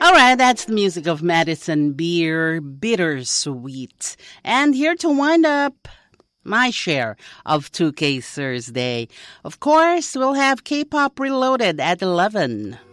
All right, that's the music of Madison Beer, Bittersweet. And here to wind up my share of 2K Thursday, of course, we'll have K-Pop Reloaded at 11.